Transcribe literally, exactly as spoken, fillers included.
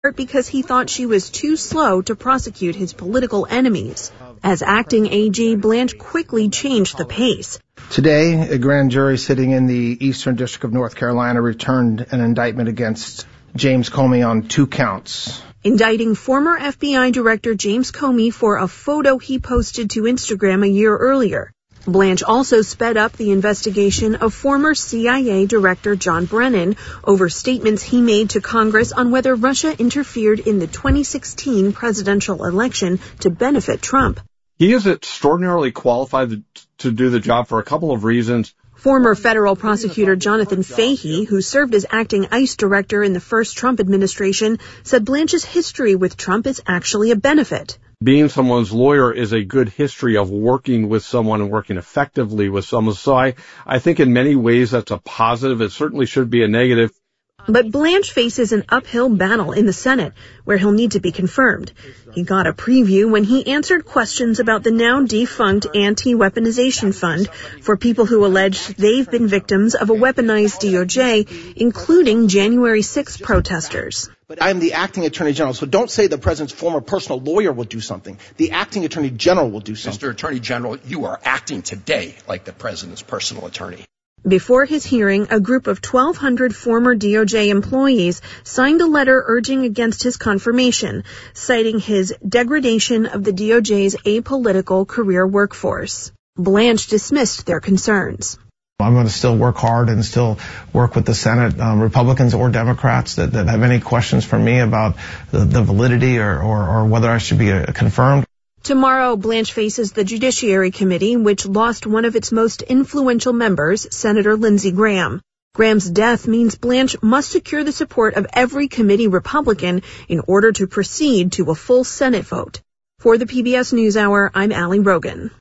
because he thought she was too slow to prosecute his political enemies. As acting A G, Blanche quickly changed the pace. Today, a grand jury sitting in the Eastern District of North Carolina returned an indictment against James Comey on two counts. Indicting former F B I Director James Comey for a photo he posted to Instagram a year earlier. Blanche also sped up the investigation of former C I A Director John Brennan over statements he made to Congress on whether Russia interfered in the twenty sixteen presidential election to benefit Trump. He is extraordinarily qualified to do the job for a couple of reasons. Former federal prosecutor Jonathan Fahey, who served as acting ICE director in the first Trump administration, said Blanche's history with Trump is actually a benefit. Being someone's lawyer is a good history of working with someone and working effectively with someone. So I, I think in many ways that's a positive. It certainly should be a negative. But Blanche faces an uphill battle in the Senate, where he'll need to be confirmed. He got a preview when he answered questions about the now defunct Anti-Weaponization Fund for people who allege they've been victims of a weaponized D O J, including January sixth protesters. But I'm the acting attorney general, so don't say the president's former personal lawyer will do something. The acting attorney general will do something. Mister Attorney General, you are acting today like the president's personal attorney. Before his hearing, a group of twelve hundred former D O J employees signed a letter urging against his confirmation, citing his degradation of the D O J's apolitical career workforce. Blanche dismissed their concerns. I'm going to still work hard and still work with the Senate, um, Republicans or Democrats that, that have any questions for me about the, the validity or, or, or whether I should be uh, confirmed. Tomorrow, Blanche faces the Judiciary Committee, which lost one of its most influential members, Senator Lindsey Graham. Graham's death means Blanche must secure the support of every committee Republican in order to proceed to a full Senate vote. For the P B S NewsHour, I'm Allie Rogan.